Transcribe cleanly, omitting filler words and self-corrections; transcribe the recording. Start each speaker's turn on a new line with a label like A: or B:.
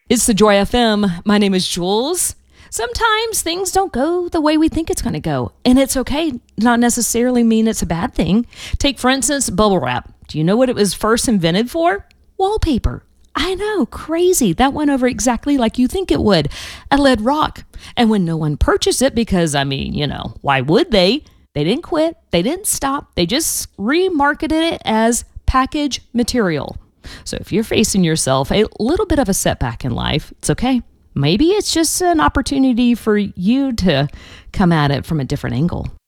A: It's the Joy FM. My name is Jules. Sometimes things don't go the way we think it's going to go, and it's okay. Not necessarily mean it's a bad thing. Take, for instance, bubble wrap. Do you know what it was first invented for? Wallpaper. I know, crazy. That went over exactly like you think it would. A lead rock. And when no one purchased it, because, why would they? They didn't quit. They didn't stop. They just remarketed it as package material. So if you're facing yourself a little bit of a setback in life, it's okay. Maybe it's just an opportunity for you to come at it from a different angle.